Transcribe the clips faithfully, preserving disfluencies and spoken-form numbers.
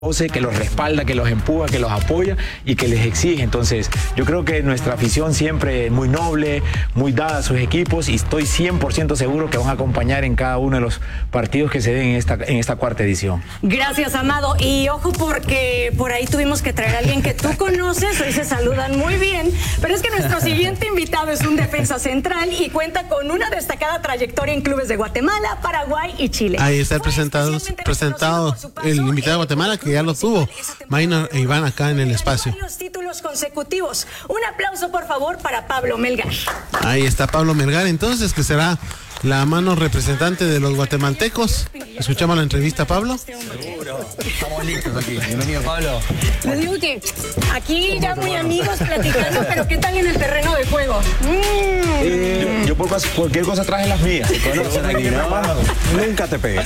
que los respalda, que los empuja, que los apoya y que les exige. Entonces, yo creo que nuestra afición siempre es muy noble, muy dada a sus equipos y estoy cien por ciento seguro que van a acompañar en cada uno de los partidos que se den en esta, en esta cuarta edición. Gracias, Amado. Y ojo, porque por ahí tuvimos que traer a alguien que tú conoces, hoy se saludan muy bien, pero es que nuestro siguiente invitado es un defensa central y cuenta con una destacada trayectoria en clubes de Guatemala, Paraguay y Chile. Ahí está el presentado, presentado el invitado de Guatemala, que ya lo tuvo, Maynor e Iván, acá en el espacio. Varios títulos consecutivos. Un aplauso, por favor, para Pablo Melgar. Ahí está Pablo Melgar, entonces, que será la mano representante de los guatemaltecos. Escuchamos la entrevista, Pablo. Seguro, estamos listos aquí. Bienvenido, Pablo. Les digo que aquí ya muy amigos platicando, pero ¿qué tal en el terreno de juego? Mm. Eh, yo, yo por cualquier cosa traje las mías. Conocen aquí, ¿no? Nunca te pegué.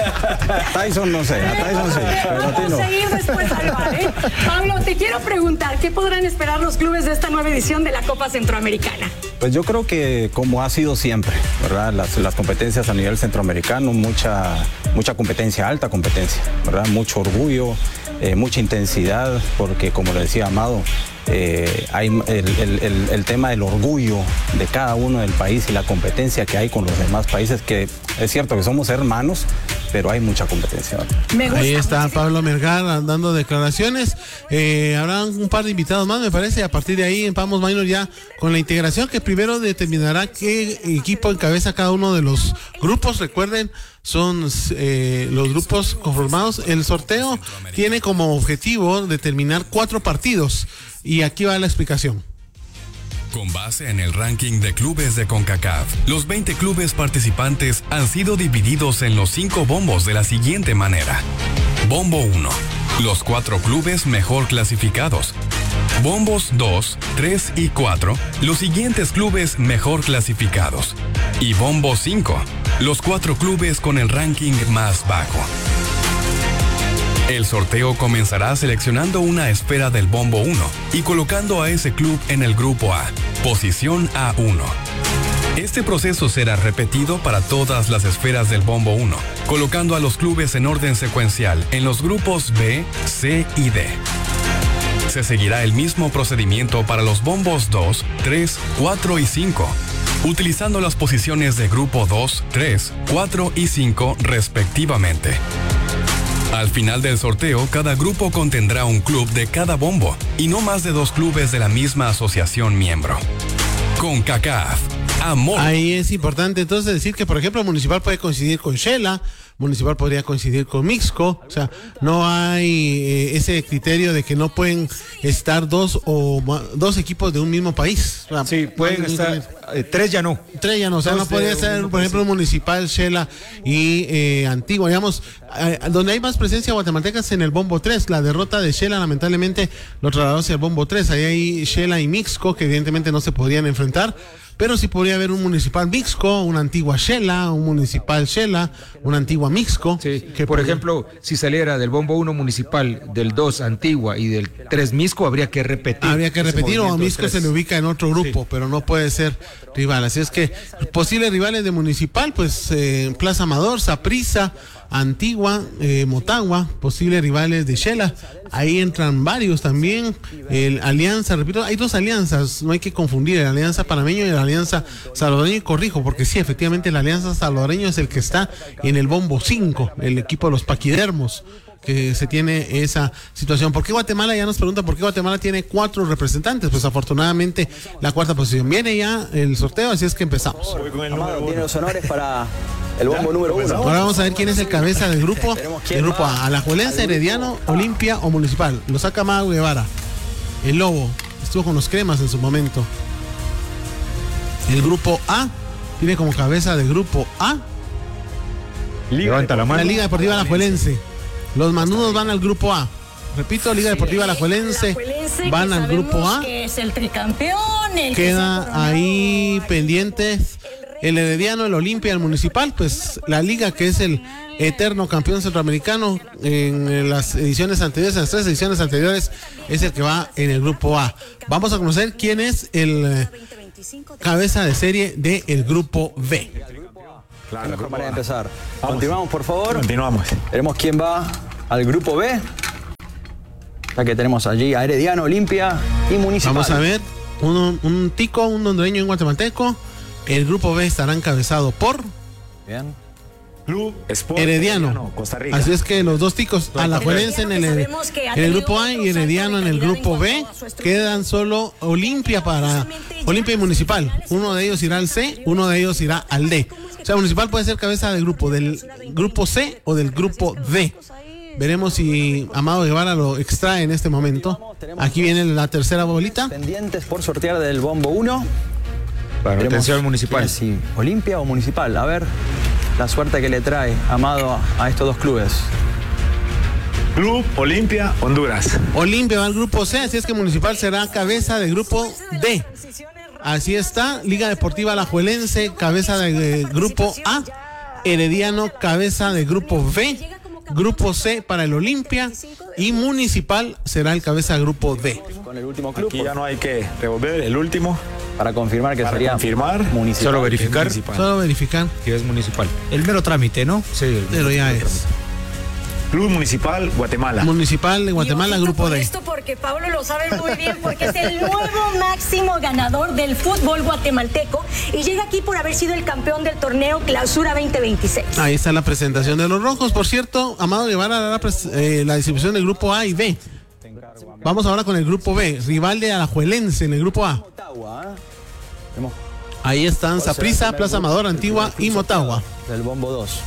Tyson no sé, a Tyson sí, pero a ti Vamos no. a seguir después, Alvar, ¿eh? Pablo, te quiero preguntar, ¿qué podrán esperar los clubes de esta nueva edición de la Copa Centroamericana? Pues yo creo que como ha sido siempre, ¿verdad? Las, las competencias a nivel centroamericano, mucha, mucha competencia, alta competencia, ¿verdad? Mucho orgullo, eh, mucha intensidad, porque como le decía Amado, eh, hay el, el, el, el tema del orgullo de cada uno del país y la competencia que hay con los demás países, que es cierto que somos hermanos, pero hay mucha competencia. Me gusta. Ahí está Pablo Melgar dando declaraciones. Eh, habrá un par de invitados más, me parece. A partir de ahí vamos, Maynor, ya con la integración, que primero determinará qué equipo encabeza cada uno de los grupos. Recuerden, son eh, los grupos conformados. El sorteo tiene como objetivo determinar cuatro partidos. Y aquí va la explicación. Con base en el ranking de clubes de CONCACAF, los veinte clubes participantes han sido divididos en los cinco bombos de la siguiente manera. Bombo uno, los cuatro clubes mejor clasificados. Bombos dos, tres y cuatro, los siguientes clubes mejor clasificados. Y bombo cinco, los cuatro clubes con el ranking más bajo. El sorteo comenzará seleccionando una esfera del bombo uno y colocando a ese club en el grupo A, posición A uno. Este proceso será repetido para todas las esferas del bombo uno, colocando a los clubes en orden secuencial en los grupos B, C y D. Se seguirá el mismo procedimiento para los bombos dos, tres, cuatro y cinco, utilizando las posiciones de grupo dos, tres, cuatro y cinco respectivamente. Al final del sorteo, cada grupo contendrá un club de cada bombo y no más de dos clubes de la misma asociación miembro. CONCACAF, amor. Ahí es importante entonces decir que, por ejemplo, Municipal puede coincidir con Shela, Municipal podría coincidir con Mixco, o sea, no hay eh, ese criterio de que no pueden estar dos o dos equipos de un mismo país. O sea, Sí, pueden no, estar, eh, tres ya no. Tres ya no, o sea, Dos no de podría un ser, mismo por ejemplo, país. Municipal, Shela y eh, Antigua, digamos, eh, donde hay más presencia guatemalteca es en el bombo tres. La derrota de Shela lamentablemente lo trasladó hacia el bombo tres. Ahí hay Shela y Mixco, que evidentemente no se podrían enfrentar, pero sí podría haber un Municipal Mixco, una Antigua Shela, un Municipal Shela, una Antigua Mixco. Sí, que por podría- ejemplo, si saliera del bombo uno municipal, del dos Antigua y del tres Misco, habría que repetir. Habría que ese repetir, o a movimiento de Misco tres. se le ubica en otro grupo, Sí. pero no puede ser rival. Así es que posibles rivales de Municipal, pues eh, Plaza Amador, Saprissa, Antigua, eh, Motagua, posibles rivales de Shela. Ahí entran varios también. El Alianza, repito, hay dos alianzas, no hay que confundir el Alianza Panameño y el Alianza Salvadoreño, y corrijo, porque sí, efectivamente el Alianza Salvadoreño es el que está en el bombo cinco, el equipo de los paquidermos, que se tiene esa situación. ¿Por qué Guatemala? Ya nos pregunta por qué Guatemala tiene cuatro representantes. Pues afortunadamente la cuarta posición. Viene ya el sorteo, así es que empezamos. Amado tiene los honores para el bombo número uno. Ahora vamos a ver quién es el cabeza del grupo. El grupo A, Alajuelense, Herediano, Olimpia o Municipal. Lo saca Mago Guevara. El Lobo estuvo con los Cremas en su momento. El grupo A tiene como cabeza del grupo A Levanta la mano. la Liga Deportiva Alajuelense. Los Manudos van al grupo A. Repito, Liga Deportiva Alajuelense Alajuelense, van que al grupo sabemos A. que es el tricampeón, el que se ha Queda coronado ahí pendientes el Herediano, el Olimpia, el Municipal. Pues la Liga, que es el eterno campeón centroamericano en las ediciones anteriores, en las tres ediciones anteriores, es el que va en el grupo A. Vamos a conocer quién es el eh, cabeza de serie del grupo B. Claro, para empezar. Continuamos, por favor. Continuamos. Veremos quién va al grupo B. Ya que tenemos allí a Herediano, Olimpia y Municipal. Vamos a ver, uno, un tico, un hondureño y un guatemalteco. El grupo B estará encabezado por Bien. Club Sport Herediano, Costa Rica. Así es que los dos ticos, Alajuelense en el, en el grupo A y Herediano en el grupo B, quedan solo Olimpia para Olimpia y Municipal. Uno de ellos irá al C, uno de ellos irá al D. O sea, Municipal puede ser cabeza de grupo del grupo C o del grupo D. Veremos si Amado Guevara lo extrae en este momento. Aquí viene la tercera bolita. Pendientes por sortear del bombo uno. Para atención municipal. Sí, Olimpia o Municipal. A ver la suerte que le trae Amado a, a estos dos clubes. Club Olimpia Honduras. Olimpia va al grupo C, así es que Municipal será cabeza de grupo D. Así está, Liga Deportiva Alajuelense, cabeza de eh, grupo A. Herediano, cabeza de grupo B. Grupo C para el Olimpia. Y Municipal será el cabeza de grupo D. Con el último club. Aquí ya no hay que revolver el último. Para confirmar que Para sería confirmar. Municipal. Solo verificar Municipal. Solo verificar, que es municipal. El mero trámite, ¿no? Sí, el- pero ya es. Club Municipal Guatemala. Municipal de Guatemala, Y ojito grupo con D. Esto porque Pablo lo sabe muy bien, porque es el nuevo máximo ganador del fútbol guatemalteco y llega aquí por haber sido el campeón del torneo Clausura veinte veintiséis. Ahí está la presentación de los rojos. Por cierto, Amado Guevara hará la, pres- eh, la distribución del grupo A y B. Vamos ahora con el grupo B, rival de Alajuelense en el grupo A. Motagua, ¿eh? Tenemos Ahí están Saprissa, Plaza Amador, Antigua y Motagua. del bombo dos.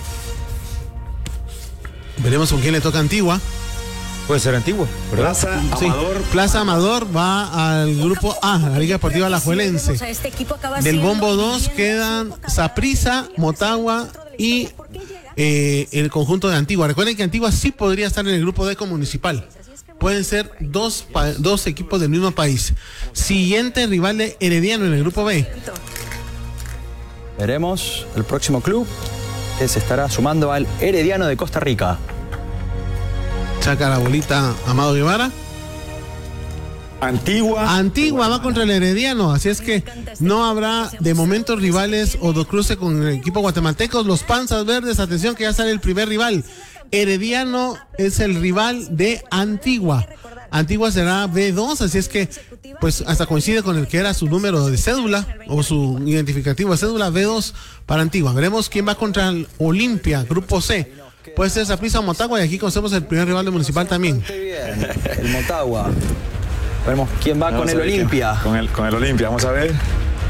Veremos con quién le toca Antigua. puede ser antiguo, ¿verdad? Plaza Sí, Amador. Plaza Amador va al grupo A, la Liga Deportiva Alajuelense. Este Del bombo dos quedan Saprissa, Motagua y eh, el conjunto de Antigua. Recuerden que Antigua sí podría estar en el grupo D con Municipal. Pueden ser dos, pa- dos equipos del mismo país. Siguiente rival de Herediano en el grupo B. Veremos el próximo club que se estará sumando al Herediano de Costa Rica. Saca la bolita Amado Guevara. Antigua. Antigua va contra el Herediano, así es que no habrá de momento rivales o do cruce con el equipo guatemalteco. Los Panzas Verdes, atención que ya sale el primer rival. Herediano es el rival de Antigua. Antigua será B dos, así es que pues hasta coincide con el que era su número de cédula o su identificativo de cédula. B dos para Antigua. Veremos quién va contra el Olimpia, grupo C. Puede ser Saprissa o Motagua y aquí conocemos el primer rival de Municipal también. Muy bien, el Motagua. Veremos quién va Vamos con a el ver quién- Olimpia. Con el, con el Olimpia, vamos a ver.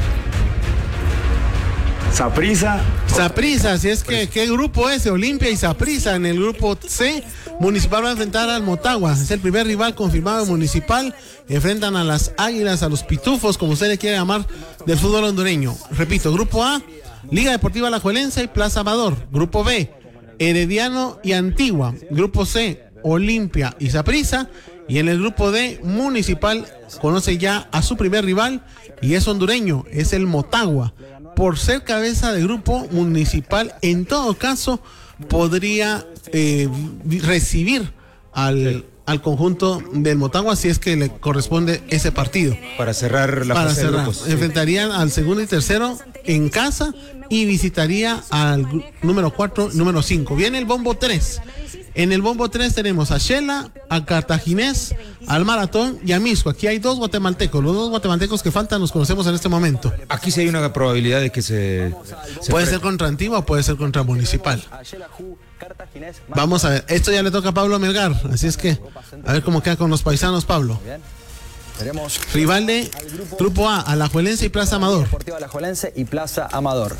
Saprissa. Saprissa, así es que ¿qué grupo es? Olimpia y Saprissa. En el grupo C, Municipal va a enfrentar al Motagua. Es el primer rival confirmado de Municipal. Enfrentan a las Águilas, a los Pitufos, como usted le quiere llamar, del fútbol hondureño. Repito, grupo A, Liga Deportiva Alajuelense y Plaza Amador. Grupo B, Herediano y Antigua. Grupo C, Olimpia y Saprissa. Y en el grupo D, Municipal conoce ya a su primer rival y es hondureño, es el Motagua. Por ser cabeza de grupo, Municipal en todo caso podría eh, recibir al, al conjunto del Motagua si es que le corresponde ese partido. Para cerrar la Para fase de cerrar, grupos. Sí. enfrentarían al segundo y tercero en casa y visitaría al gru- número cuatro, número cinco. Viene el bombo tres. En el bombo tres tenemos a Shela, a Cartaginés, al Maratón y a Misco. Aquí hay dos guatemaltecos. Los dos guatemaltecos que faltan los conocemos en este momento. Aquí sí hay una probabilidad de que se... se Puede pre- ser contra Antigua o puede ser contra Municipal. Vamos a ver, esto ya le toca a Pablo Melgar, así es que a ver cómo queda con los paisanos, Pablo. Veremos Rival de Grupo A, Alajuelense y Plaza Amador. Deportivo Alajuelense y Plaza Amador.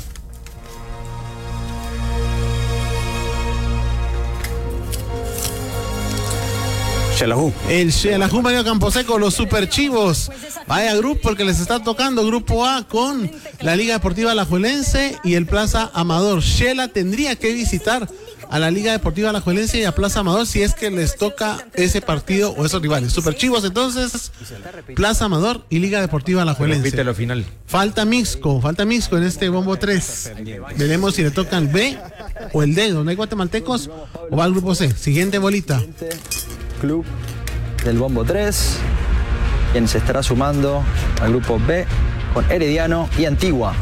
Xelajú. El Xelajú Mario Camposeco, los Super Chivos. Vaya grupo el que les está tocando, Grupo A con la Liga Deportiva Alajuelense y el Plaza Amador. Shela tendría que visitar a la Liga Deportiva Alajuelense y a Plaza Amador si es que les toca ese partido o esos rivales. Super Chivos entonces, Plaza Amador y Liga Deportiva Repite Alajuelense. la final. Falta Mixco, falta Mixco en este bombo tres. Veremos si le toca el B o el D, donde hay guatemaltecos, o va al grupo C. Siguiente bolita. Club del bombo tres, quien se estará sumando al grupo B con Herediano y Antigua.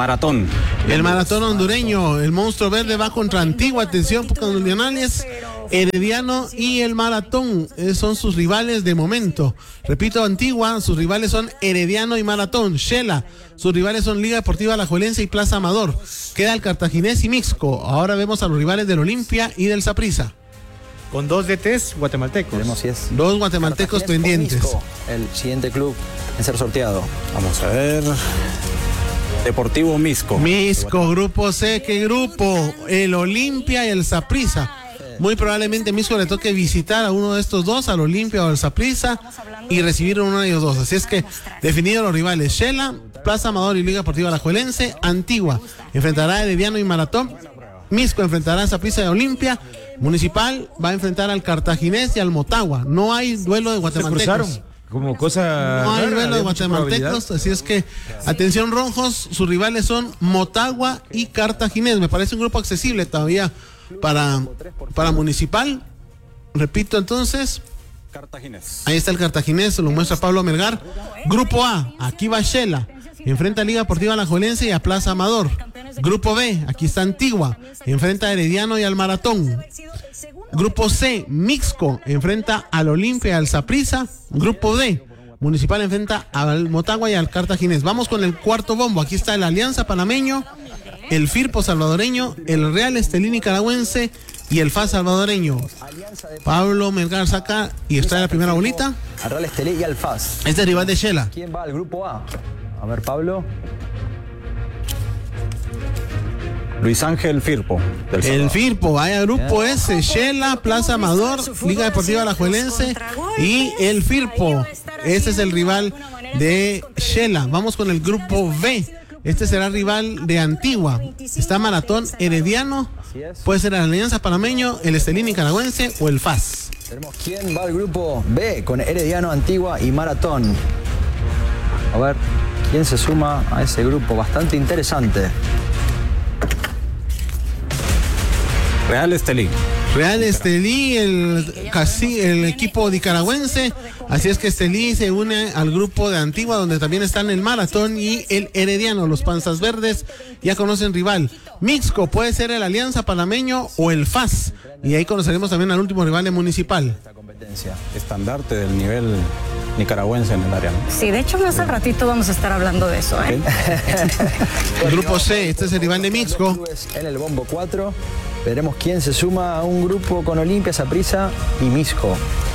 Maratón. El Maratón hondureño, el monstruo verde va contra Antigua, atención, coloniales. Herediano y el Maratón eh, son sus rivales de momento. Repito, Antigua, sus rivales son Herediano y Maratón. Shela, sus rivales son Liga Deportiva Alajuelense y Plaza Amador. Queda el Cartaginés y Mixco. Ahora vemos a los rivales del Olimpia y del Saprissa. Con dos D Ts guatemaltecos. Veremos si es Dos guatemaltecos pendientes. Mixco, el siguiente club en ser sorteado. Vamos a ver. Deportivo Mixco. Mixco, grupo C, ¿qué grupo? El Olimpia y el Saprissa. Muy probablemente Mixco le toque visitar a uno de estos dos, al Olimpia o al Saprissa, y recibir a uno de ellos dos. Así es que definidos los rivales: Shela, Plaza Amador y Liga Deportiva Alajuelense. Antigua enfrentará a Herediano y Maratón. Mixco enfrentará a Saprissa y Olimpia. Municipal va a enfrentar al Cartaginés y al Motagua. No hay duelo de guatemaltecos. Se cruzaron como cosa. No hay rara, duelo de mucha guatemaltecos, así es que atención rojos, sus rivales son Motagua y Cartaginés. Me parece un grupo accesible todavía para, para Municipal. Repito entonces, Cartaginés. ahí está el Cartaginés, lo muestra Pablo Melgar. Grupo A, aquí va Shela, enfrenta a Liga Deportiva Alajuelense y a Plaza Amador. Grupo B, aquí está Antigua, enfrenta a Herediano y al Maratón. Grupo C, Mixco, enfrenta al Olimpia y al Saprissa. Grupo D, Municipal enfrenta al Motagua y al Cartaginés. Vamos con el cuarto bombo. Aquí está el Alianza Panameño, el Firpo salvadoreño, el Real Estelí nicaragüense y el F A S salvadoreño. Pablo Melgar saca y extrae la primera bolita. Al Real Estelí y al F A S. Este es rival de Shela. ¿Quién va al grupo A? A ver, Pablo. Luis Ángel Firpo. Del El Salvador. Firpo, vaya grupo S, Shela, Plaza Amador, Liga Deportiva Alajuelense y el Firpo. Este es el rival de Shela. Vamos con el grupo B. Este será rival de Antigua. Está Maratón, Herediano, puede ser el Alianza Panameño, el Estelí nicaragüense o el F A S. Tenemos quién va al grupo B con Herediano, Antigua y Maratón. A ver, ¿quién se suma a ese grupo? Bastante interesante. Real Estelí. Real Estelí, el, casi, el equipo nicaragüense. Así es que Estelí se une al grupo de Antigua, donde también están el Maratón y el Herediano. Los Panzas Verdes ya conocen rival. Mixco puede ser el Alianza Panameño o el F A S. Y ahí conoceremos también al último rival de Municipal. Estandarte del nivel nicaragüense en el área, ¿no? Sí, de hecho más al ratito vamos a estar hablando de eso, ¿eh? El grupo C, este es el rival de Mixco. En el bombo cuatro, veremos quién se suma a un grupo con Olimpia, Saprissa y Mixco.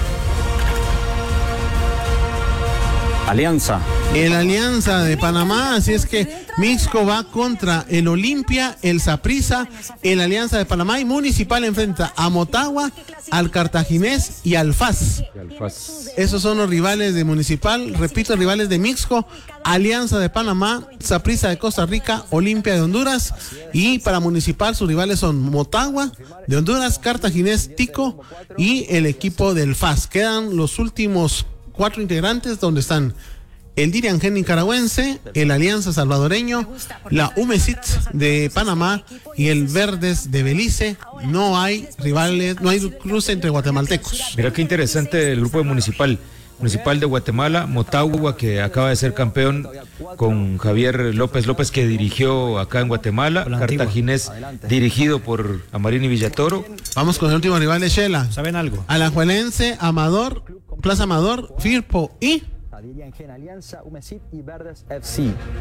Alianza. El Alianza de Panamá, así es que Mixco va contra el Olimpia, el Saprissa, el Alianza de Panamá y Municipal enfrenta a Motagua, al Cartaginés y al F A S. Esos son los rivales de Municipal, repito, rivales de Mixco, Alianza de Panamá, Saprissa de Costa Rica, Olimpia de Honduras, y para Municipal sus rivales son Motagua de Honduras, Cartaginés, Tico y el equipo del F A S. Quedan los últimos cuatro integrantes, donde están el Diriangén nicaragüense, el Alianza salvadoreño, la U M E S I T de Panamá y el Verdes de Belice. No hay rivales, no hay cruce entre guatemaltecos. Mira qué interesante el grupo de Municipal. Municipal de Guatemala, Motagua, que acaba de ser campeón con Javier López López, que dirigió acá en Guatemala, Cartaginés, dirigido por Amarini Villatoro. Vamos con el último rival de Shela. ¿Saben algo? Alajuelense, Amador, Plaza Amador, Firpo y Diriangén, Alianza, U M E S I T y Verdes F C.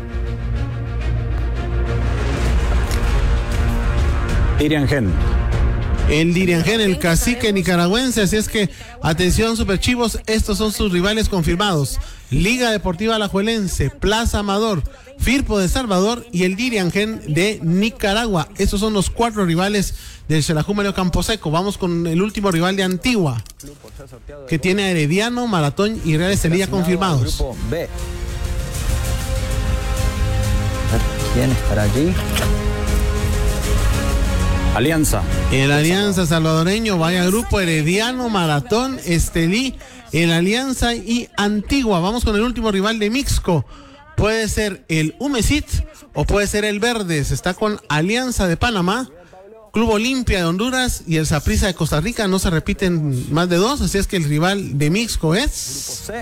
Diriangén. el Diriangén, el cacique nicaragüense. Así es que, atención, Superchivos, estos son sus rivales confirmados: Liga Deportiva Alajuelense, Plaza Amador, Firpo de Salvador y el Diriangén de Nicaragua. Estos son los cuatro rivales del Xelajú Mario Camposeco. Vamos con el último rival de Antigua, que tiene a Herediano, Maratón y Real Estelí confirmados. Grupo B. A ver, ¿quién estará allí? Alianza. El Alianza salvadoreño, vaya grupo: Herediano, Maratón, Estelí, el Alianza y Antigua. Vamos con el último rival de Mixco. Puede ser el U M E S I T o puede ser el Verdes. Está con Alianza de Panamá, Club Olimpia de Honduras y el Saprissa de Costa Rica. No se repiten más de dos, así es que el rival de Mixco es... Grupo C.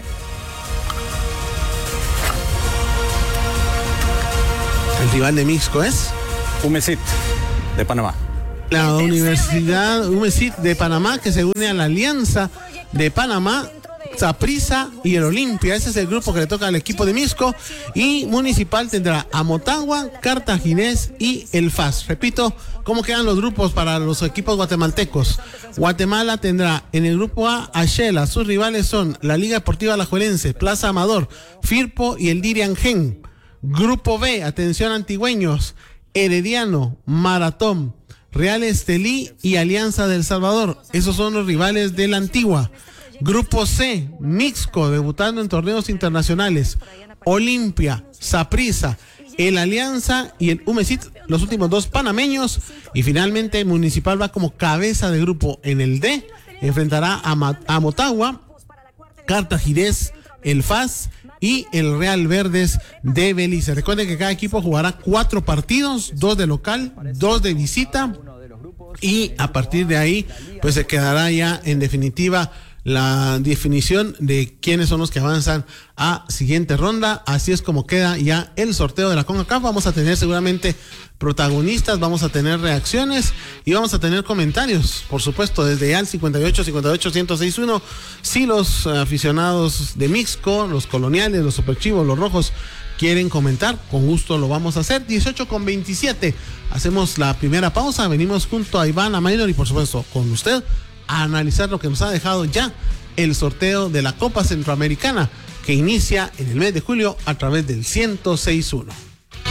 El rival de Mixco es... U M E S I T de Panamá. La Universidad U M S I T de Panamá, que se une a la Alianza de Panamá, Saprissa y el Olimpia. Ese es el grupo que le toca al equipo de Mixco. Y Municipal tendrá a Motagua, Cartaginés y el F A S. Repito, ¿cómo quedan los grupos para los equipos guatemaltecos? Guatemala tendrá en el grupo A a Shela. Sus rivales son la Liga Deportiva Alajuelense, Plaza Amador, Firpo y el Dirian Gen. Grupo B, atención antigüeños, Herediano, Maratón, Real Estelí y Alianza del Salvador. Esos son los rivales de la Antigua. Grupo C, Mixco, debutando en torneos internacionales, Olimpia, Saprissa, el Alianza y el U M S I T, los últimos dos panameños. Y finalmente Municipal va como cabeza de grupo en el D, enfrentará a, Ma- a Motagua, Cartaginés, el F A S y el Real Verdes de Belice. Recuerden que cada equipo jugará cuatro partidos, dos de local, dos de visita, y a partir de ahí pues se quedará ya en definitiva la definición de quiénes son los que avanzan a siguiente ronda. Así es como queda ya el sorteo de la CONCACAF. Vamos a tener seguramente protagonistas, vamos a tener reacciones y vamos a tener comentarios, por supuesto, desde ya el cincuenta y ocho, cincuenta y ocho, ciento seis uno. Si los aficionados de Mixco, los coloniales, los superchivos, los rojos quieren comentar, con gusto lo vamos a hacer. Dieciocho con veintisiete, hacemos la primera pausa, venimos junto a Iván, a Maynor y por supuesto con usted a analizar lo que nos ha dejado ya el sorteo de la Copa Centroamericana, que inicia en el mes de julio a través del ciento seis punto uno.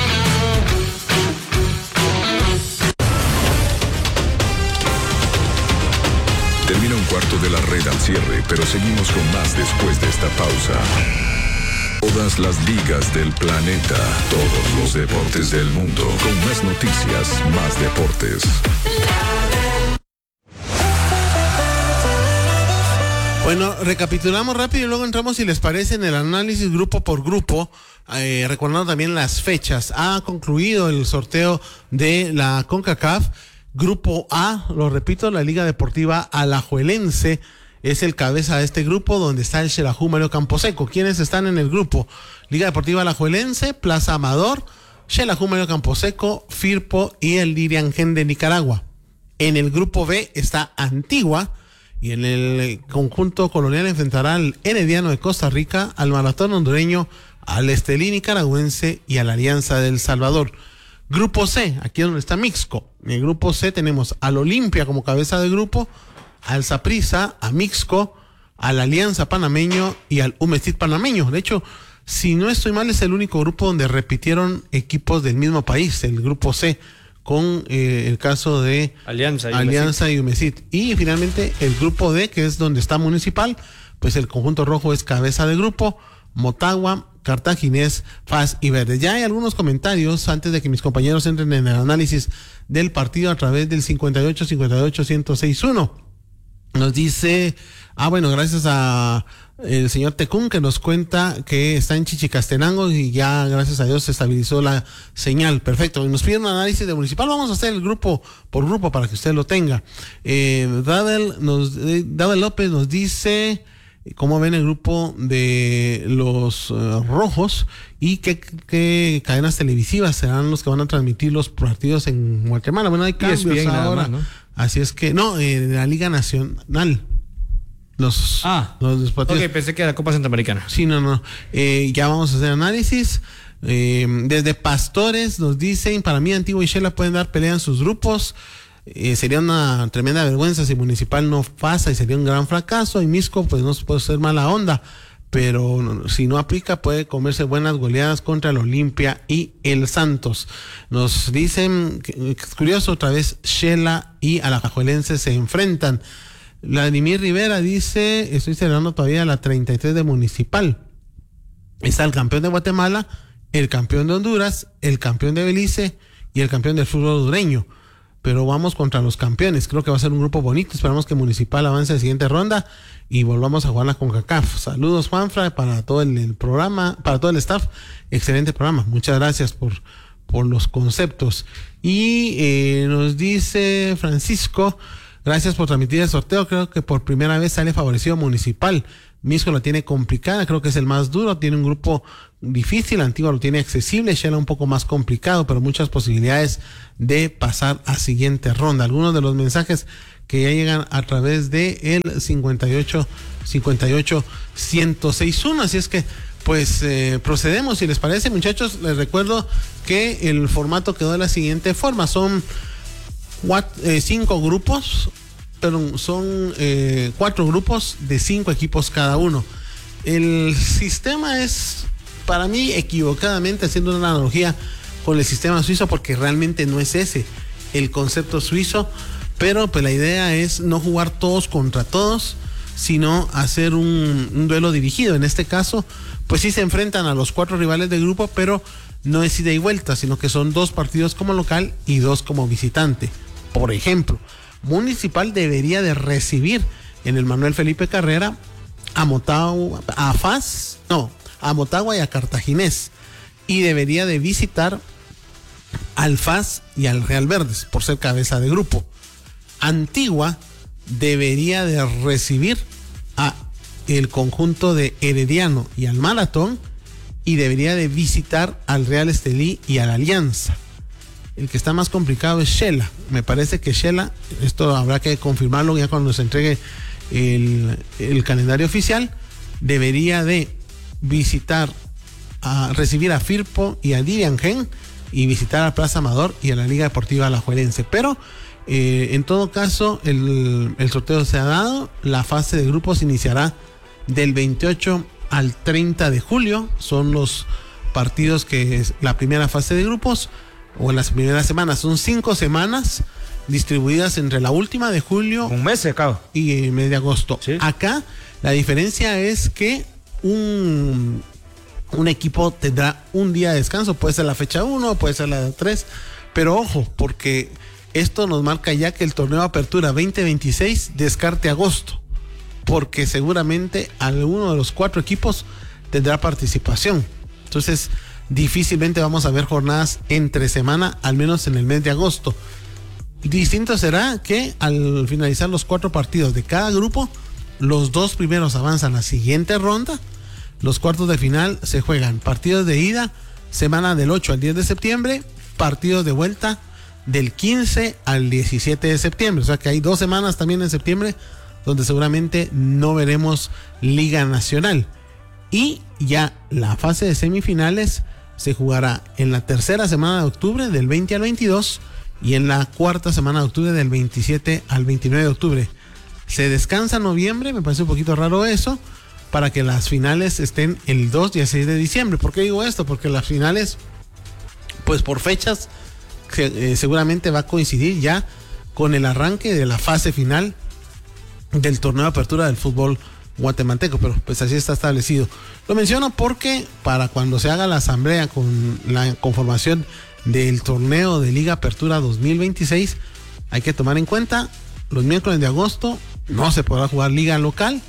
Termina un cuarto de la red al cierre, pero seguimos con más después de esta pausa. Todas las ligas del planeta, todos los deportes del mundo, con más noticias, más deportes. Bueno, recapitulamos rápido y luego entramos, si les parece, en el análisis grupo por grupo, eh, recordando también las fechas. Ha concluido el sorteo de la CONCACAF. Grupo A, lo repito, la Liga Deportiva Alajuelense es el cabeza de este grupo, donde está el Xelajú Mario Camposeco. ¿Quiénes están en el grupo? Liga Deportiva Alajuelense, Plaza Amador, Xelajú Mario Camposeco, Firpo y el Dirian Gen de Nicaragua. En el grupo B está Antigua, y en el conjunto colonial enfrentará al Herediano de Costa Rica, al Maratón hondureño, al Estelí nicaragüense y a la Alianza del Salvador. Grupo C, aquí es donde está Mixco. En el grupo C tenemos al Olimpia como cabeza de grupo, al Saprissa, a Mixco, a la Alianza panameño y al U M S I T panameño. De hecho, si no estoy mal, es el único grupo donde repitieron equipos del mismo país, el grupo C, con eh, el caso de Alianza y Alianza y U M S I T. Y finalmente el grupo D, que es donde está Municipal, pues el conjunto rojo es cabeza de grupo, Motagua, Cartaginés, F A S y Verde. Ya hay algunos comentarios antes de que mis compañeros entren en el análisis del partido a través del cincuenta y ocho, cincuenta y ocho, ciento seis punto uno. Nos dice, ah bueno, gracias a el señor Tecún, que nos cuenta que está en Chichicastenango y ya gracias a Dios se estabilizó la señal. Perfecto. Y nos piden un análisis de Municipal. Vamos a hacer el grupo por grupo para que usted lo tenga. Eh, Dadel, nos, eh, Dadel López nos dice cómo ven el grupo de los uh, rojos y qué, qué cadenas televisivas serán los que van a transmitir los partidos en Guatemala. Bueno, hay cambios ahora, más, ¿no? Así es que, no, eh, de la Liga Nacional. Los, ah, los, los partidos. Ok, pensé que era Copa Centroamericana. Sí, no, no. Eh, ya vamos a hacer análisis. Eh, desde Pastores nos dicen, para mí Antigua y Shela pueden dar pelea en sus grupos. Eh, sería una tremenda vergüenza si Municipal no pasa y sería un gran fracaso. Y Mixco, pues no se puede ser mala onda, pero no, si no aplica puede comerse buenas goleadas contra el Olimpia y el Santos. Nos dicen, que, es curioso, otra vez Shela y Alajuelense se enfrentan. Vladimir Rivera dice, estoy celebrando todavía la treinta y tres de Municipal. Está el campeón de Guatemala, el campeón de Honduras, el campeón de Belice y el campeón del fútbol hondureño. Pero vamos contra los campeones. Creo que va a ser un grupo bonito. Esperamos que Municipal avance a la siguiente ronda y volvamos a jugar la CONCACAF. Saludos, Juanfra, para todo el, el programa, para todo el staff. Excelente programa. Muchas gracias por, por los conceptos. Y eh, nos dice Francisco, gracias por transmitir el sorteo. Creo que por primera vez sale favorecido Municipal. Misco lo tiene complicada, creo que es el más duro, tiene un grupo difícil, Antigua lo tiene accesible, Shela un poco más complicado, pero muchas posibilidades de pasar a siguiente ronda. Algunos de los mensajes que ya llegan a través de el cincuenta y ocho cincuenta y ocho ciento sesenta y uno, así es que pues eh, procedemos, si les parece, muchachos. Les recuerdo que el formato quedó de la siguiente forma: son cuatro, eh, cinco grupos, pero son eh, cuatro grupos de cinco equipos cada uno. El sistema es, para mí, equivocadamente, haciendo una analogía con el sistema suizo, porque realmente no es ese el concepto suizo, pero pues la idea es no jugar todos contra todos, sino hacer un, un duelo dirigido. En este caso, pues sí se enfrentan a los cuatro rivales del grupo, pero no es ida y vuelta, sino que son dos partidos como local y dos como visitante. Por ejemplo, Municipal debería de recibir en el Manuel Felipe Carrera a Motagua, a F A S, no, a Motagua y a Cartaginés, y debería de visitar al F A S y al Real Verdes por ser cabeza de grupo. Antigua debería de recibir a el conjunto de Herediano y al Maratón, y debería de visitar al Real Estelí y a la Alianza. El que está más complicado es Shela. Me parece que Shela, esto habrá que confirmarlo ya cuando se entregue el, el calendario oficial, debería de visitar, a recibir a Firpo y a Diriangen, y visitar a Plaza Amador y a la Liga Deportiva Alajuelense. Pero eh, en todo caso el, el sorteo se ha dado. La fase de grupos iniciará del veintiocho al treinta de julio. Son los partidos que es la primera fase de grupos, o en las primeras semanas. Son cinco semanas distribuidas entre la última de julio, un mes se acaba, y el mes de agosto. ¿Sí? Acá la diferencia es que un, un equipo tendrá un día de descanso. Puede ser la fecha uno, puede ser la tres, pero ojo, porque esto nos marca ya que el torneo de apertura veinte veintiséis descarte agosto, porque seguramente alguno de los cuatro equipos tendrá participación. Entonces difícilmente vamos a ver jornadas entre semana, al menos en el mes de agosto. Distinto será que al finalizar los cuatro partidos de cada grupo, los dos primeros avanzan a la siguiente ronda. Los cuartos de final se juegan partidos de ida semana del ocho al diez de septiembre, partidos de vuelta del quince al diecisiete de septiembre. O sea que hay dos semanas también en septiembre donde seguramente no veremos Liga Nacional. Y ya la fase de semifinales se jugará en la tercera semana de octubre, del veinte al veintidós, y en la cuarta semana de octubre, del veintisiete al veintinueve de octubre. Se descansa en noviembre, me parece un poquito raro eso, para que las finales estén el dos y el seis de diciembre. ¿Por qué digo esto? Porque las finales, pues por fechas, eh, seguramente va a coincidir ya con el arranque de la fase final del torneo de apertura del fútbol guatemalteco, pero pues así está establecido. Lo menciono porque para cuando se haga la asamblea con la conformación del torneo de Liga Apertura dos mil veintiséis, hay que tomar en cuenta los miércoles de agosto no se podrá jugar liga local,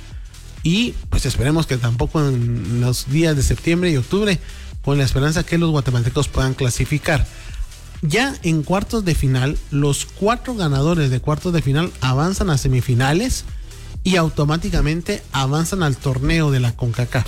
y pues esperemos que tampoco en los días de septiembre y octubre, con la esperanza que los guatemaltecos puedan clasificar. Ya en cuartos de final, los cuatro ganadores de cuartos de final avanzan a semifinales y automáticamente avanzan al torneo de la CONCACAF.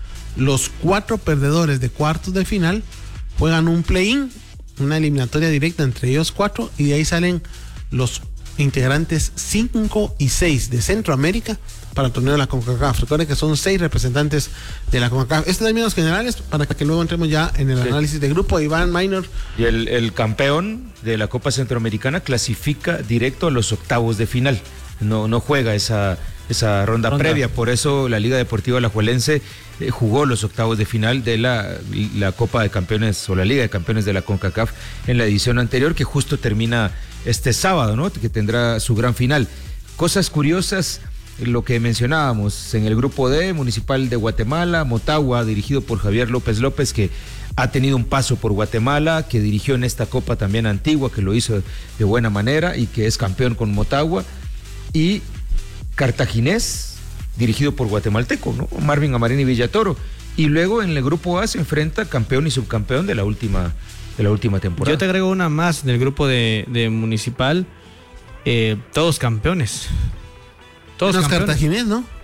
Los cuatro perdedores de cuartos de final juegan un play-in, una eliminatoria directa entre ellos cuatro, y de ahí salen los integrantes cinco y seis de Centroamérica para el torneo de la CONCACAF. Recuerden que son seis representantes de la CONCACAF. Estos términos generales para que luego entremos ya en el sí. análisis de grupo. Iván Minor. Y el, el campeón de la Copa Centroamericana clasifica directo a los octavos de final. No, no juega esa, esa ronda, ronda previa. Por eso la Liga Deportiva Alajuelense eh, jugó los octavos de final de la, la Copa de Campeones o la Liga de Campeones de la CONCACAF en la edición anterior, que justo termina este sábado, ¿no? Que tendrá su gran final. Cosas curiosas, lo que mencionábamos en el grupo D, Municipal de Guatemala, Motagua, dirigido por Javier López López, que ha tenido un paso por Guatemala, que dirigió en esta Copa también Antigua, que lo hizo de buena manera y que es campeón con Motagua, y Cartaginés, dirigido por guatemalteco, ¿no? Marvin Amarini Villatoro. Y luego en el grupo A se enfrenta campeón y subcampeón de la última, de la última temporada. Yo te agrego una más del grupo de, de Municipal, eh, todos campeones. Todos campeones. Cartaginés, ¿no?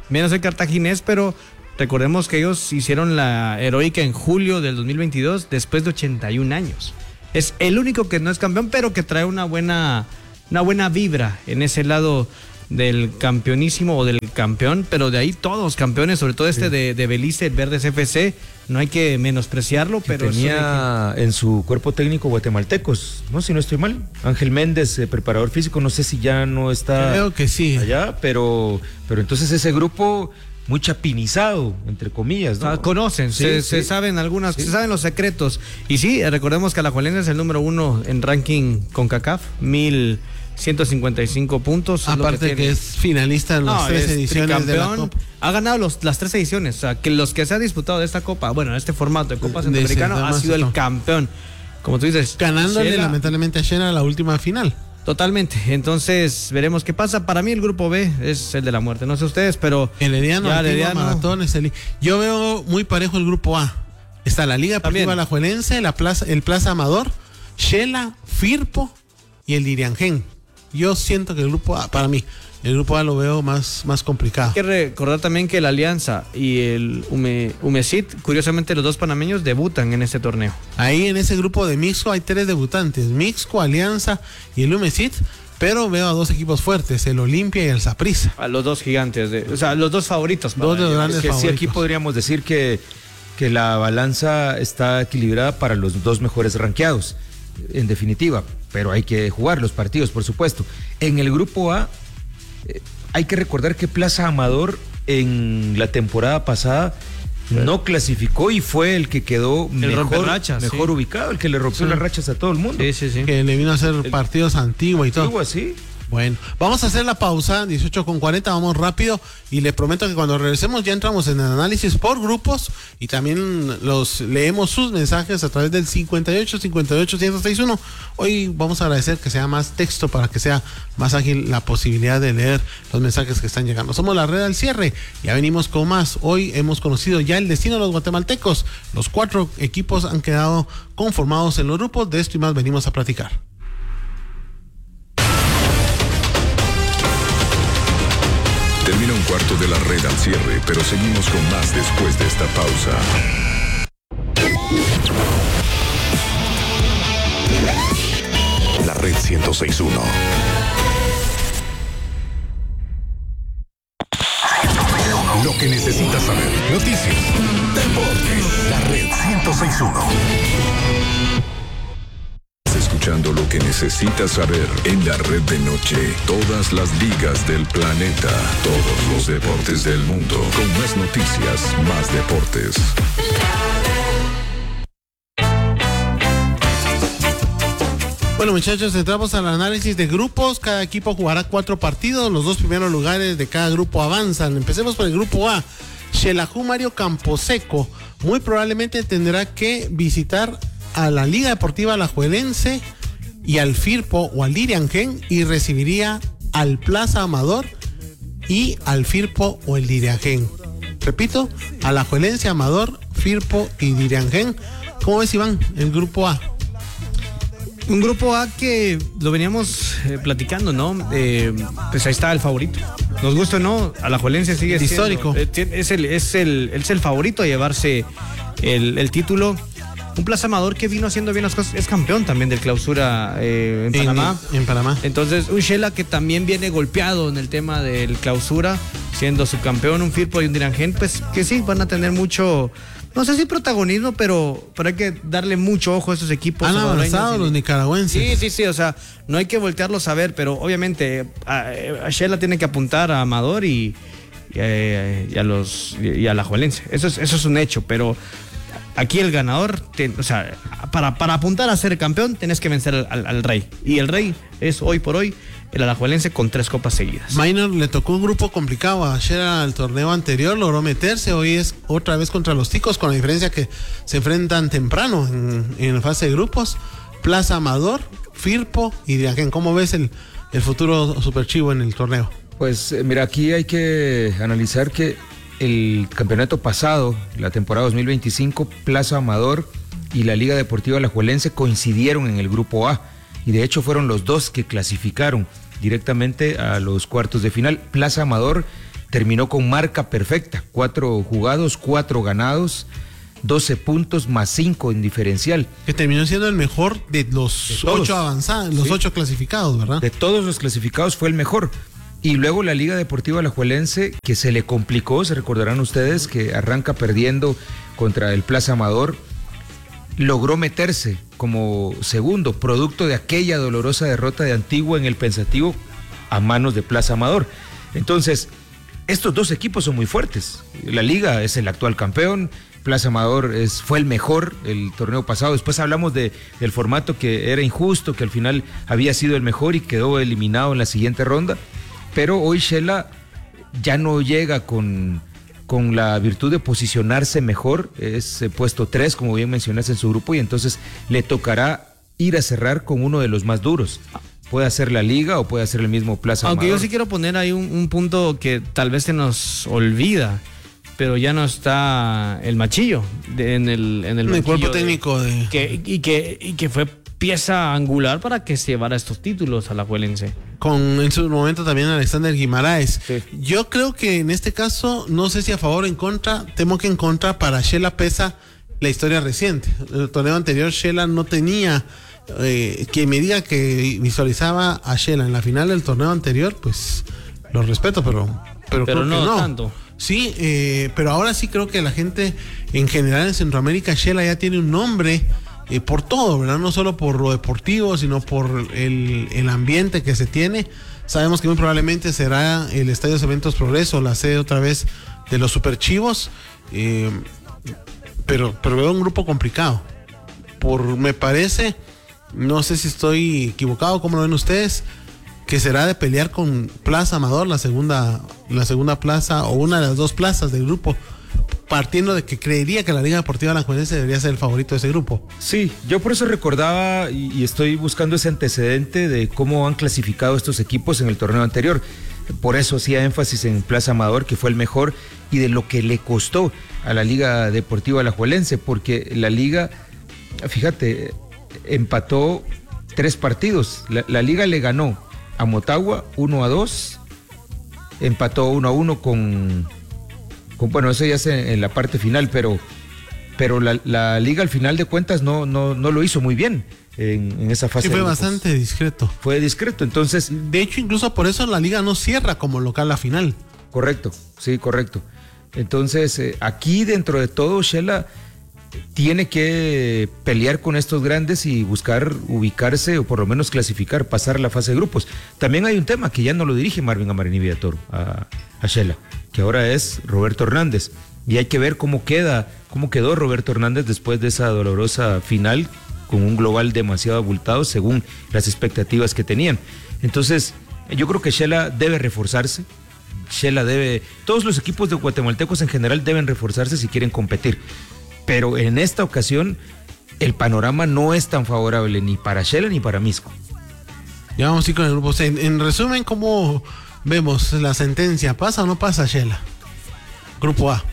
menos el Cartaginés, pero recordemos que ellos hicieron la heroica en julio del dos mil veintidós, después de ochenta y un años. Es el único que no es campeón, pero que trae una buena, una buena vibra en ese lado del campeonísimo o del campeón, pero de ahí todos campeones, sobre todo este sí. de, de Belice, el Verdes F C, no hay que menospreciarlo, que pero tenía en su cuerpo técnico guatemaltecos, no, si no estoy mal, Ángel Méndez, eh, preparador físico, no sé si ya no está creo que sí allá, pero, pero entonces ese grupo muy chapinizado, entre comillas, ¿no? Ah, conocen, sí, se, sí. se saben algunas, sí. se saben los secretos, y sí, recordemos que Alajuelense es el número uno en ranking CONCACAF, mil ciento cincuenta y cinco puntos. Aparte es que, que es finalista en las no, tres ediciones de la Copa. Ha ganado los, las tres ediciones, o sea, que los que se ha disputado de esta Copa, bueno, en este formato de Copa Centroamericana, ha sido el campeón. Como tú dices, ganándole Shela, lamentablemente a Shela la última final. Totalmente, entonces veremos qué pasa. Para mí el grupo B es el de la muerte, no sé ustedes, pero el Herediano, el Herediano Maratón es el... Yo veo muy parejo el grupo A. Está la Liga Deportiva Alajuelense, la plaza, el Plaza Amador, Shela, Firpo y el Diriangén. Yo siento que el grupo A, para mí, el grupo A lo veo más, más complicado. Hay que recordar también que la Alianza y el Ume, Umecit, curiosamente los dos panameños debutan en este torneo. Ahí en ese grupo de Mixco hay tres debutantes, Mixco, Alianza y el Umecit, pero veo a dos equipos fuertes, el Olimpia y el Saprissa. A los dos gigantes, de, o sea, los dos favoritos. Dos de los grandes es que favoritos. Sí, aquí podríamos decir que, que la balanza está equilibrada para los dos mejores rankeados, en definitiva, pero hay que jugar los partidos, por supuesto. En el grupo A, eh, hay que recordar que Plaza Amador en la temporada pasada pero no clasificó y fue el que quedó el mejor, rachas, mejor sí. ubicado, el que le rompió sí. las rachas a todo el mundo. Sí, sí, sí. Que le vino a hacer el, partidos Antigua y todo. Antigua, sí. Bueno, vamos a hacer la pausa, dieciocho con cuarenta, vamos rápido y les prometo que cuando regresemos ya entramos en el análisis por grupos y también los leemos sus mensajes a través del cincuenta y ocho, cincuenta y ocho, ciento sesenta y uno. Hoy vamos a agradecer que sea más texto para que sea más ágil la posibilidad de leer los mensajes que están llegando. Somos la Red al Cierre, ya venimos con más. Hoy hemos conocido ya el destino de los guatemaltecos. Los cuatro equipos han quedado conformados en los grupos, de esto y más venimos a platicar. Termina un cuarto de la Red al Cierre, pero seguimos con más después de esta pausa. La Red ciento seis punto uno. Lo que necesitas saber. Noticias, deportes. La Red ciento seis punto uno. Escuchando lo que necesitas saber en la Red de Noche. Todas las ligas del planeta, todos los deportes del mundo. Con más noticias, más deportes. Bueno, muchachos, entramos al análisis de grupos. Cada equipo jugará cuatro partidos. Los dos primeros lugares de cada grupo avanzan. Empecemos por el grupo A. Xelajú Mario Camposeco muy probablemente tendrá que visitar a la Liga Deportiva Alajuelense y al Firpo o al Diriangén y recibiría al Plaza Amador y al Firpo o el Diriangén. Repito, Alajuelense, Amador, Firpo y Diriangén. ¿Cómo ves, Iván, el grupo A? Un grupo A que lo veníamos eh, platicando, ¿no? Eh, pues ahí está el favorito. Nos gusta o no, Alajuelense sigue el siendo... histórico. Eh, es, el, es, el, es el favorito a llevarse el, el título. Un Plaza Amador que vino haciendo bien las cosas, es campeón también del clausura eh, en, en Panamá. En Panamá. Entonces, un Shela que también viene golpeado en el tema del clausura, siendo subcampeón, un Firpo y un Diriangén, pues que sí, van a tener mucho, no sé si protagonismo, pero, pero hay que darle mucho ojo a esos equipos. Han avanzado los nicaragüenses. Sí, sí, sí, o sea, no hay que voltearlos a ver, pero obviamente a, a Shela tiene que apuntar a Amador y, y, a, y a los y a Alajuelense. Eso es, eso es un hecho, pero aquí el ganador, te, o sea, para, para apuntar a ser campeón, tenés que vencer al, al, al Rey. Y el Rey es hoy por hoy el Alajuelense con tres copas seguidas. Minor le tocó un grupo complicado. Ayer al torneo anterior logró meterse. Hoy es otra vez contra los Ticos, con la diferencia que se enfrentan temprano en, en fase de grupos. Plaza Amador, Firpo y Diriangén. ¿Cómo ves el, el futuro Superchivo en el torneo? Pues mira, aquí hay que analizar que el campeonato pasado, la temporada dos mil veinticinco, Plaza Amador y la Liga Deportiva Alajuelense coincidieron en el grupo A y de hecho fueron los dos que clasificaron directamente a los cuartos de final. Plaza Amador terminó con marca perfecta, cuatro jugados, cuatro ganados, doce puntos más cinco en diferencial. Que terminó siendo el mejor de los de ocho avanzados, los sí. ocho clasificados, ¿verdad? De todos los clasificados fue el mejor. Y luego la Liga Deportiva Alajuelense, que se le complicó, se recordarán ustedes que arranca perdiendo contra el Plaza Amador, logró meterse como segundo, producto de aquella dolorosa derrota de Antigua en el Pensativo a manos de Plaza Amador. Entonces, estos dos equipos son muy fuertes. La Liga es el actual campeón, Plaza Amador es, fue el mejor el torneo pasado. Después hablamos de, del formato que era injusto, que al final había sido el mejor y quedó eliminado en la siguiente ronda. Pero hoy Shela ya no llega con, con la virtud de posicionarse mejor, es eh, puesto tres, como bien mencionaste, en su grupo, y entonces le tocará ir a cerrar con uno de los más duros. Puede ser la Liga o puede ser el mismo Plaza Aunque Amador. Yo sí quiero poner ahí un, un punto que tal vez se nos olvida, pero ya no está el Machillo de, en el en el, el cuerpo de, técnico de que, y que y que fue pieza angular para que se llevara estos títulos a la Alajuelense. Con en su momento también Alexander Guimaraes. Sí. Yo creo que en este caso, no sé si a favor o en contra, temo que en contra. Para Shela pesa la historia reciente. En el torneo anterior Shela no tenía eh, quien me diga que visualizaba a Shela en la final del torneo anterior, pues lo respeto, pero pero, pero creo no, que no tanto. Sí, eh, pero ahora sí creo que la gente en general en Centroamérica, Shela ya tiene un nombre eh, por todo, ¿verdad? No solo por lo deportivo, sino por el, el ambiente que se tiene. Sabemos que muy probablemente será el Estadio Cementos Progreso, la sede otra vez de los Superchivos, eh, pero, pero veo un grupo complicado. Por, me parece, no sé si estoy equivocado, ¿cómo lo ven ustedes? Que será de pelear con Plaza Amador, la segunda, la segunda plaza o una de las dos plazas del grupo, partiendo de que creería que la Liga Deportiva Alajuelense debería ser el favorito de ese grupo. Sí, yo por eso recordaba y, y estoy buscando ese antecedente de cómo han clasificado estos equipos en el torneo anterior. Por eso hacía énfasis en Plaza Amador, que fue el mejor, y de lo que le costó a la Liga Deportiva Alajuelense, porque la Liga, fíjate, empató tres partidos. La, la Liga le ganó a Motagua uno a dos, empató uno a uno con, con bueno, eso ya es en, en la parte final, pero, pero la, la Liga al final de cuentas no, no, no lo hizo muy bien en, en esa fase. Sí, fue de bastante discreto. Fue discreto, entonces. De hecho, incluso por eso la Liga no cierra como local la final. Correcto, sí, correcto. Entonces, eh, aquí dentro de todo, Shela tiene que pelear con estos grandes y buscar ubicarse o por lo menos clasificar, pasar la fase de grupos. También hay un tema que ya no lo dirige Marvin Amarini Villatoro a, a Shela, que ahora es Roberto Hernández, y hay que ver cómo queda, cómo quedó Roberto Hernández después de esa dolorosa final con un global demasiado abultado según las expectativas que tenían. Entonces, yo creo que Shela debe reforzarse. Shela debe, todos los equipos de guatemaltecos en general deben reforzarse si quieren competir. Pero en esta ocasión el panorama no es tan favorable ni para Shela ni para Misco. Ya vamos a ir con el grupo C. En, en resumen, ¿cómo vemos la sentencia? ¿Pasa o no pasa Shela? Grupo A.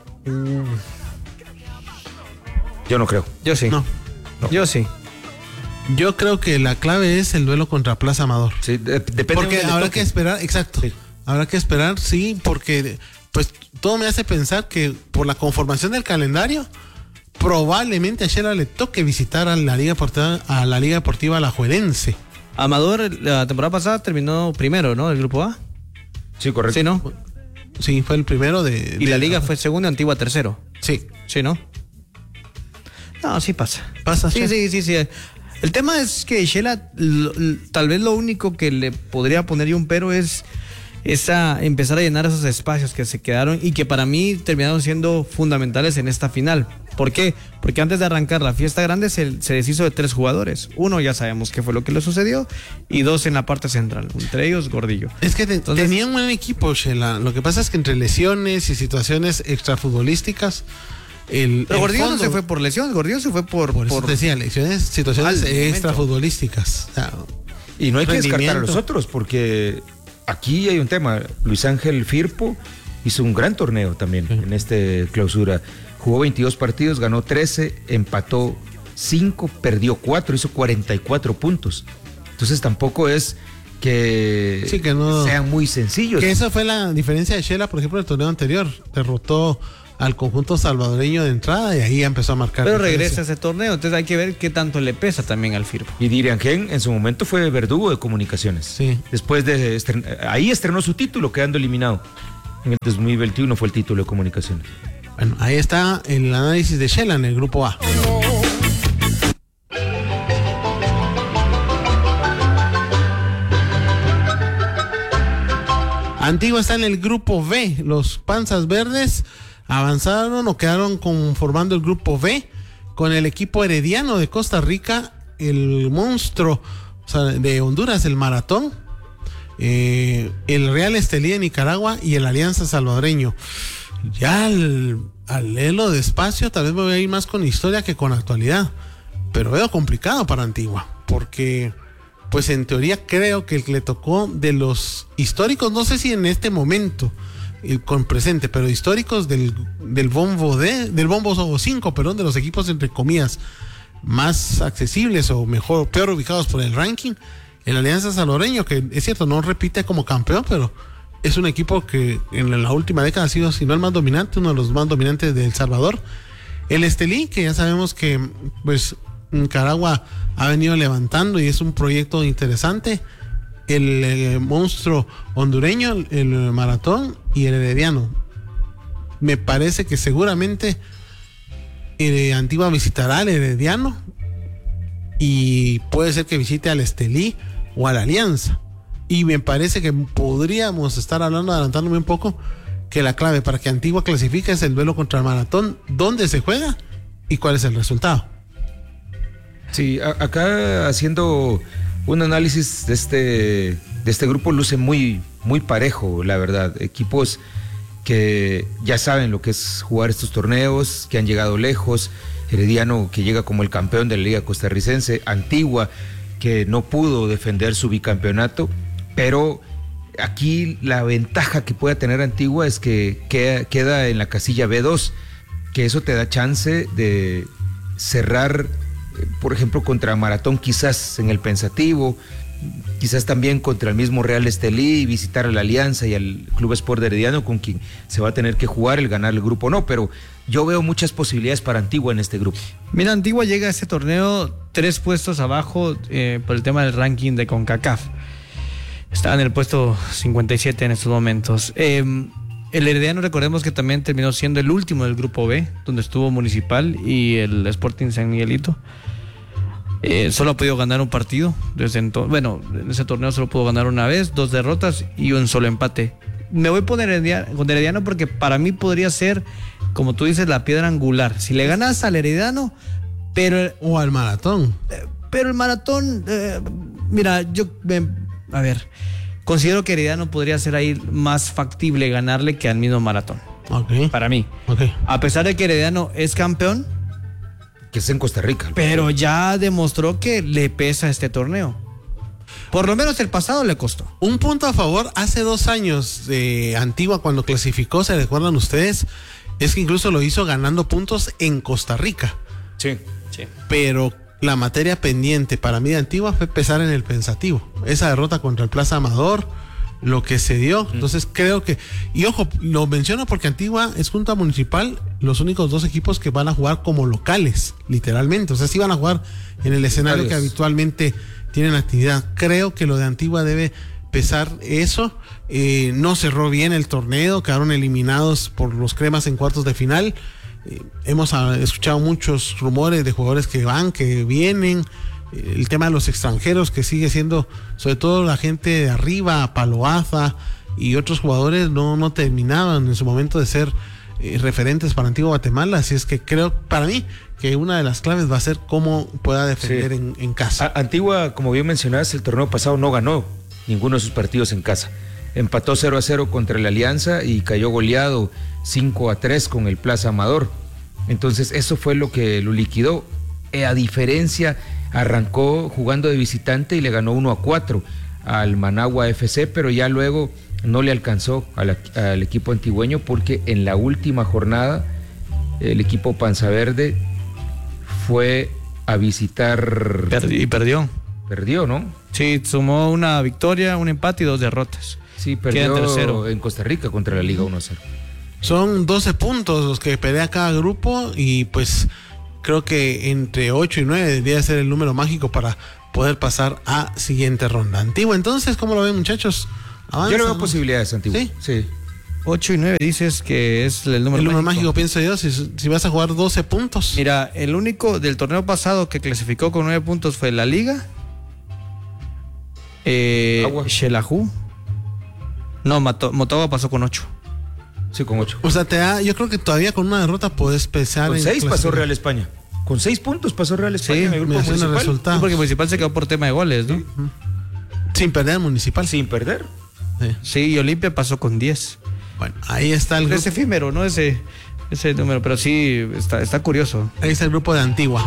Yo no creo. Yo sí. No. No. Yo sí. Yo creo que la clave es el duelo contra Plaza Amador. Sí, de, depende porque de habrá toque. que esperar, exacto. Sí. Habrá que esperar, sí, porque pues todo me hace pensar que por la conformación del calendario, probablemente a Shela le toque visitar a la Liga Deportiva, a la Liga Deportiva Alajuelense. Amador la temporada pasada terminó primero, ¿no? El grupo A. Sí, correcto. Sí, ¿no? Sí, fue el primero de... Y de, la Liga fue segundo, Antigua tercero. Sí. Sí, ¿no? No, sí pasa. Pasa, sí, sí, sí, sí. El tema es que Shela, lo, lo, tal vez lo único que le podría poner yo un pero es esa empezar a llenar esos espacios que se quedaron y que para mí terminaron siendo fundamentales en esta final. ¿Por qué? Porque antes de arrancar la fiesta grande se, se deshizo de tres jugadores. Uno ya sabemos qué fue lo que le sucedió y dos en la parte central, entre ellos Gordillo. Es que te, Entonces, tenían un buen equipo, Shela. Lo que pasa es que entre lesiones y situaciones extrafutbolísticas, el, Pero el Gordillo fondo, no se fue por lesión, Gordillo se fue por... Por, por eso te decía, lesiones, situaciones extrafutbolísticas. O sea, y no hay que descartar a los otros, porque aquí hay un tema. Luis Ángel Firpo hizo un gran torneo también uh-huh. en este clausura. Jugó veintidós partidos, ganó trece, empató cinco, perdió cuatro, hizo cuarenta y cuatro puntos. Entonces tampoco es que, sí, que no, sean muy sencillos. Que esa fue la diferencia de Shela, por ejemplo, el torneo anterior. Derrotó al conjunto salvadoreño de entrada y ahí empezó a marcar. Pero regresa a ese torneo, entonces hay que ver qué tanto le pesa también al Firpo. Y Dirian Gen en su momento fue verdugo de Comunicaciones. Sí. Después de estren... ahí estrenó su título, quedando eliminado. En el dos mil veintiuno fue el título de Comunicaciones. Bueno, ahí está el análisis de Shela en el grupo A. Antigua está en el grupo B. Los Panzas Verdes avanzaron o quedaron conformando el grupo B con el equipo herediano de Costa Rica, el monstruo, o sea, de Honduras, el Maratón, eh, el Real Estelí de Nicaragua y el Alianza Salvadoreño. Ya al, al leerlo despacio, tal vez me voy a ir más con historia que con actualidad, pero veo complicado para Antigua, porque pues en teoría creo que el que le tocó de los históricos, no sé si en este momento con presente, pero históricos del, del bombo D, del bombo cinco, perdón, de los equipos entre comillas más accesibles o mejor, peor ubicados por el ranking, el Alianza Salvadoreño, que es cierto, no repite como campeón, pero es un equipo que en la última década ha sido, si no el más dominante, uno de los más dominantes de El Salvador. El Estelí, que ya sabemos que pues Nicaragua ha venido levantando y es un proyecto interesante. El eh, monstruo hondureño, el, el Maratón y el herediano. Me parece que seguramente eh, Antigua visitará al herediano y puede ser que visite al Estelí o a la Alianza. Y me parece que podríamos estar hablando, adelantándome un poco, que la clave para que Antigua clasifique es el duelo contra el Maratón, dónde se juega y cuál es el resultado. Sí, a, acá haciendo un análisis de este, de este grupo luce muy, muy parejo, la verdad. Equipos que ya saben lo que es jugar estos torneos, que han llegado lejos. Herediano, que llega como el campeón de la Liga Costarricense. Antigua, que no pudo defender su bicampeonato, pero aquí la ventaja que pueda tener Antigua es que queda, queda en la casilla B dos, que eso te da chance de cerrar, por ejemplo, contra Maratón, quizás en el pensativo, quizás también contra el mismo Real Estelí, visitar a la Alianza y al Club Sport de Herediano, con quien se va a tener que jugar el ganar el grupo, no, pero yo veo muchas posibilidades para Antigua en este grupo. Mira, Antigua llega a este torneo tres puestos abajo eh, por el tema del ranking de CONCACAF. Está en el puesto cincuenta y siete en estos momentos. Eh, el Herediano, recordemos que también terminó siendo el último del grupo B, donde estuvo Municipal y el Sporting San Miguelito. Eh, solo ha podido ganar un partido desde entonces. Bueno, en ese torneo solo pudo ganar una vez, dos derrotas y un solo empate. Me voy por Herediano, con Herediano porque para mí podría ser, como tú dices, la piedra angular. Si le ganas al Herediano, pero o al Maratón. Eh, pero el Maratón, eh, mira, yo, eh, a ver, considero que Herediano podría ser ahí más factible ganarle que al mismo Maratón. Okay. Para mí. Okay. A pesar de que Herediano es campeón, que es en Costa Rica. Pero ya demostró que le pesa este torneo. Por lo menos el pasado le costó. Un punto a favor, hace dos años de Antigua cuando clasificó, ¿se recuerdan ustedes? Es que incluso lo hizo ganando puntos en Costa Rica. Sí, sí. Pero la materia pendiente para mí de Antigua fue pesar en el pensativo. Esa derrota contra el Plaza Amador, lo que se dio. Mm. Entonces creo que, y ojo, lo menciono porque Antigua es junto a Municipal los únicos dos equipos que van a jugar como locales, literalmente. O sea, sí van a jugar en el escenario Adiós. que habitualmente tienen actividad. Creo que lo de Antigua debe pesar eso. Eh, no cerró bien el torneo, quedaron eliminados por los cremas en cuartos de final. Eh, hemos a, escuchado muchos rumores de jugadores que van, que vienen. Eh, el tema de los extranjeros, que sigue siendo, sobre todo la gente de arriba, Paloaza y otros jugadores, no, no terminaban en su momento de ser eh, referentes para Antigua Guatemala. Así es que creo, para mí, que una de las claves va a ser cómo pueda defender sí. en, en casa. A, Antigua, como bien mencionabas, el torneo pasado no ganó ninguno de sus partidos en casa. Empató cero a cero contra la Alianza y cayó goleado cinco a tres con el Plaza Amador. Entonces eso fue lo que lo liquidó. Eh, a diferencia, arrancó jugando de visitante y le ganó uno a cuatro al Managua F C, pero ya luego no le alcanzó a la, al equipo antigüeño porque en la última jornada el equipo Panza Verde fue a visitar... Perdi- y perdió. Perdió, ¿no? Sí, sumó una victoria, un empate y dos derrotas. Sí, Queda perdió en tercero. en Costa Rica contra la Liga uno a cero. Son doce puntos los que pelea cada grupo y pues creo que entre ocho y nueve debería ser el número mágico para poder pasar a siguiente ronda. Antigua, entonces, ¿cómo lo ven, muchachos? ¿Avanza? Yo le veo posibilidades, Antigua. Sí. Sí. ocho y nueve dices que es el número el número mágico, mágico, pienso yo, si, si vas a jugar doce puntos. Mira, el único del torneo pasado que clasificó con nueve puntos fue la Liga. Eh, Xelajú. No, Mato, Motagua pasó con ocho. Sí, con ocho. O sea, te da, yo creo que todavía con una derrota puedes pesar. Con en seis pasó clasificar. Real España. Con seis puntos pasó Real España Sí, en el grupo me suena municipal. resultado. Sí, porque Municipal se quedó por tema de goles, ¿no? Sin perder el Municipal. Sin perder. Sí. Sí, y Olimpia pasó con diez. Bueno, ahí está el grupo. Es efímero, ¿no? Ese, ese número, pero sí, está, está curioso. Ahí está el grupo de Antigua.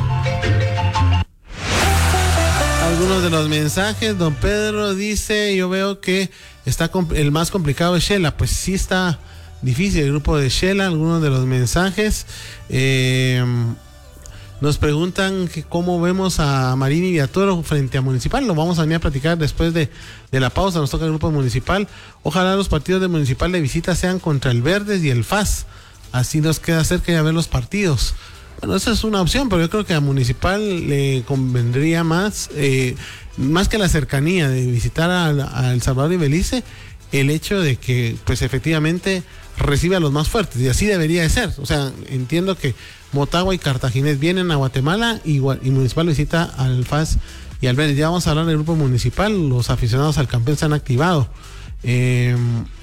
Algunos de los mensajes, don Pedro dice, yo veo que está el más complicado es Shela, pues sí está difícil el grupo de Shela. Algunos de los mensajes eh, nos preguntan que cómo vemos a Marín y Viatoro frente a Municipal. Lo vamos a venir a platicar después de, de la pausa. Nos toca el grupo Municipal. Ojalá los partidos de Municipal de visita sean contra el Verdes y el F A S, así nos queda cerca de ver los partidos. Bueno, esa es una opción, pero yo creo que a Municipal le convendría más, eh, más que la cercanía de visitar a, a El Salvador y Belice, el hecho de que, pues efectivamente, recibe a los más fuertes, y así debería de ser. O sea, entiendo que Motagua y Cartaginés vienen a Guatemala y, y Municipal visita al F A S y al Vélez. Ya vamos a hablar del grupo Municipal, los aficionados al campeón se han activado. Eh,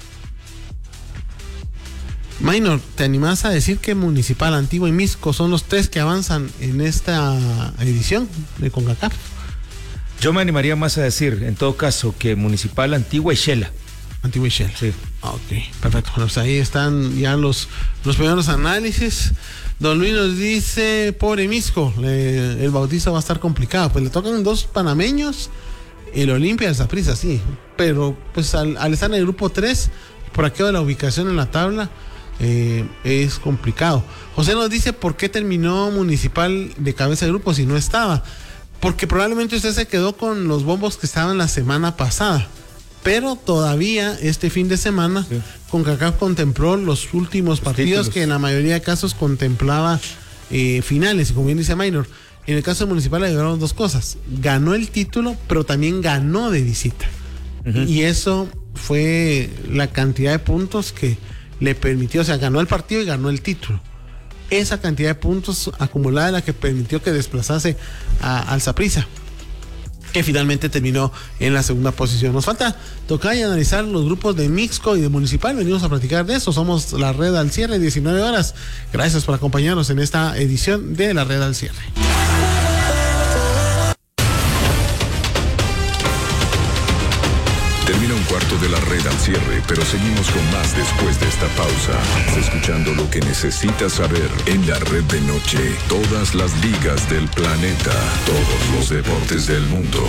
Minor, ¿te animás a decir que Municipal, Antigua y Misco son los tres que avanzan en esta edición de CONCACAF? Yo me animaría más a decir, en todo caso, que Municipal, Antigua y Shela. Antigua y Shela. Sí. Ok, perfecto. Bueno, pues ahí están ya los, los primeros análisis. Don Luis nos dice, pobre Misco, le, el bautizo va a estar complicado. Pues le tocan dos panameños, el Olimpia y el Saprissa, sí. Pero pues al, al estar en el grupo tres, por aquello de la ubicación en la tabla, Eh, es complicado. José nos dice por qué terminó Municipal de cabeza de grupo si no estaba. Porque probablemente usted se quedó con los bombos que estaban la semana pasada. Pero todavía este fin de semana sí. CONCACAF contempló los últimos los partidos títulos. Que en la mayoría de casos contemplaba eh, finales. Y como bien dice Minor, en el caso de Municipal le llevaron dos cosas. Ganó el título, pero también ganó de visita. Uh-huh. Y eso fue la cantidad de puntos que le permitió, o sea, ganó el partido y ganó el título. Esa cantidad de puntos acumulada la que permitió que desplazase a, al Saprissa, que finalmente terminó en la segunda posición. Nos falta tocar y analizar los grupos de Mixco y de Municipal. Venimos a platicar de eso. Somos La Red al Cierre, diecinueve horas. Gracias por acompañarnos en esta edición de La Red al Cierre. Termina un cuarto de La Red al Cierre, pero seguimos con más después de esta pausa. Estás escuchando lo que necesitas saber en La Red de Noche. Todas las ligas del planeta, todos los deportes del mundo.